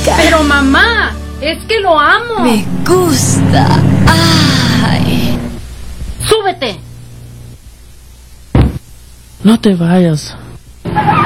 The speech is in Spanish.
rica. Pero mamá, es que lo amo. Me gusta. Ay. ¡Súbete! No te vayas.